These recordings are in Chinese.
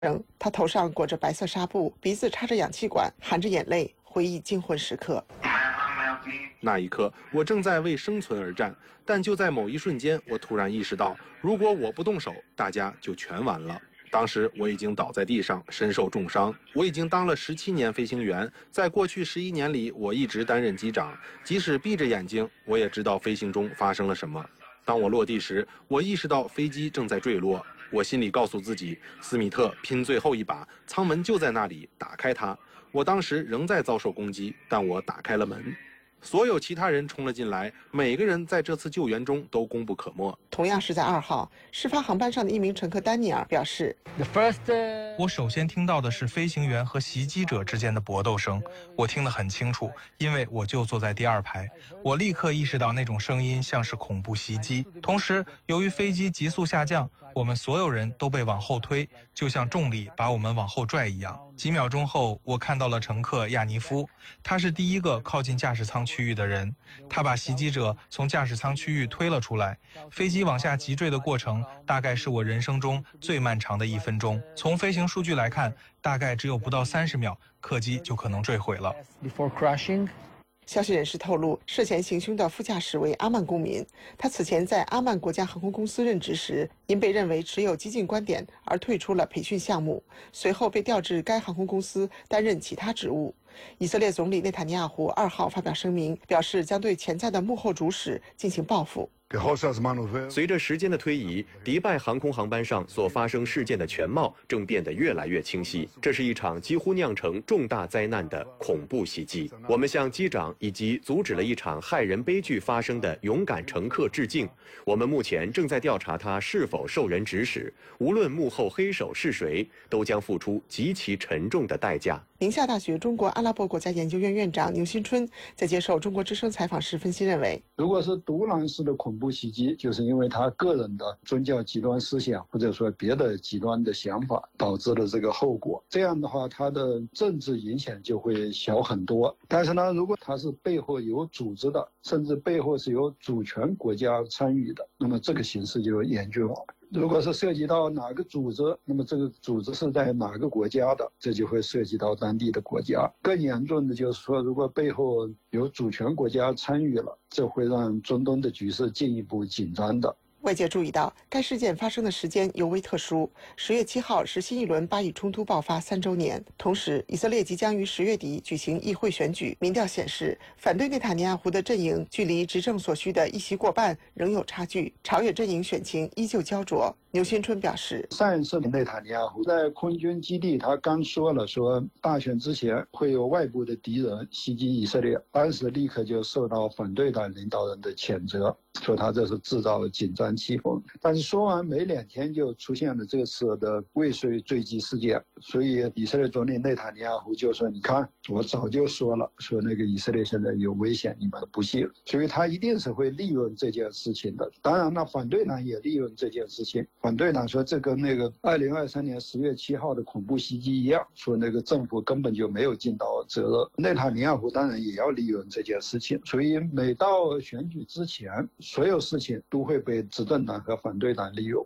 他头上裹着白色纱布，鼻子插着氧气管，含着眼泪回忆惊魂时刻。 那一刻，我正在为生存而战，但就在某一瞬间，我突然意识到，如果我不动手，大家就全完了。当时我已经倒在地上，身受重伤。我已经当了17年飞行员，在过去11年里，我一直担任机长。即使闭着眼睛，我也知道飞行中发生了什么。当我落地时，我意识到飞机正在坠落。我心里告诉自己，斯密特拼最后一把，舱门就在那里，打开它。我当时仍在遭受攻击，但我打开了门。所有其他人冲了进来，每个人在这次救援中都功不可没。 同样是在2号，事发航班上的一名乘客丹尼尔表示， 我首先听到的是飞行员和袭击者之间的搏斗声，我听得很清楚，因为我就坐在第2排。我立刻意识到那种声音像是恐怖袭击。同时，由于飞机急速下降，我们所有人都被往后推，就像重力把我们往后拽一样。几秒钟后，我看到了乘客亚尼夫，他是第一个靠近驾驶舱区域的人。他把袭击者从驾驶舱区域推了出来。飞机往下急坠的过程大概是我人生中最漫长的1分钟。从飞行数据来看，大概只有不到30秒，客机就可能坠毁了。 消息人士透露，涉嫌行凶的副驾驶为阿曼公民。他此前在阿曼国家航空公司任职时，因被认为持有激进观点而退出了培训项目，随后被调至该航空公司担任其他职务。以色列总理内塔尼亚胡2号发表声明，表示将对潜在的幕后主使进行报复。 随着时间的推移，迪拜航空航班上所发生事件的全貌正变得越来越清晰。这是一场几乎酿成重大灾难的恐怖袭击。我们向机长以及阻止了一场害人悲剧发生的勇敢乘客致敬。我们目前正在调查他是否受人指使，无论幕后黑手是谁，都将付出极其沉重的代价。 宁夏大学中国阿拉伯国家研究院院长牛新春在接受中国之声采访时分析认为， 如果是独揽式的恐怖袭击，就是因为他个人的宗教极端思想或者说别的极端的想法导致了这个后果，这样的话他的政治影响就会小很多。但是呢，如果他是背后有组织的，甚至背后是有主权国家参与的，那么这个形势就严峻了。如果是涉及到哪个组织，那么这个组织是在哪个国家的，这就会涉及到当地的国家。更严重的就是说，如果背后有主权国家参与了，这会让中东的局势进一步紧张的。 外界注意到，该事件发生的时间尤为特殊。10月7号是新一轮巴以冲突爆发3周年，同时以色列即将于10月底举行议会选举。民调显示，反对内塔尼亚胡的阵营距离执政所需的1席过半仍有差距，朝野阵营选情依旧焦灼。牛新春表示， 上一次内塔尼亚胡在空军基地，他刚说大选之前会有外部的敌人袭击以色列，当时立刻就受到反对党领导人的谴责，说他这是制造紧张气氛。但是说完没2天就出现了这次的未遂坠机事件，所以以色列总理内塔尼亚胡就说，你看我早就说了，说那个以色列现在有危险，你们不信，所以他一定是会利用这件事情的。当然了，反对党也利用这件事情。反对党说这跟那个2023年10月7号的恐怖袭击一样，说那个政府根本就没有尽到责任。内塔尼亚胡当然也要利用这件事情，所以每到选举之前，所有事情都会被执政党和反对党利用。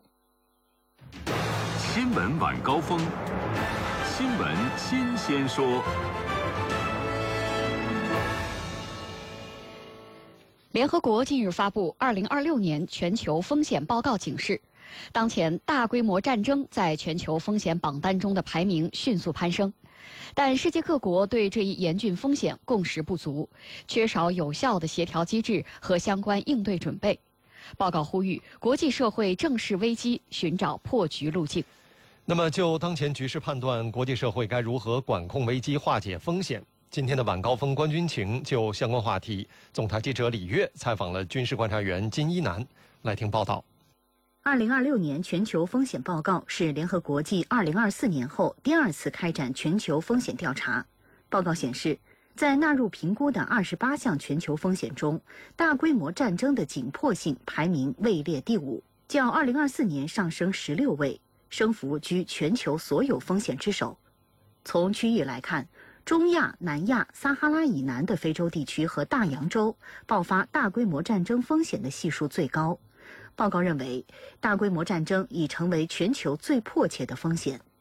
新闻晚高峰，新闻新鲜说。 联合国近日发布2026年全球风险报告，警示，当前大规模战争在全球风险榜单中的排名迅速攀升，但世界各国对这一严峻风险共识不足，缺少有效的协调机制和相关应对准备。报告呼吁国际社会正视危机，寻找破局路径。 那么就当前局势判断，国际社会该如何管控危机、化解风险？今天的晚高峰观军情就相关话题，总台记者李月采访了军事观察员金一南，来听报道。 2026年全球风险报告是联合国继2024年后第2次开展全球风险调查。报告显示，在纳入评估的28项全球风险中，大规模战争的紧迫性排名位列第5，较2024年上升16位，升幅居全球所有风险之首。从区域来看，中亚、南亚、撒哈拉以南的非洲地区和大洋洲爆发大规模战争风险的系数最高。报告认为，大规模战争已成为全球最迫切的风险。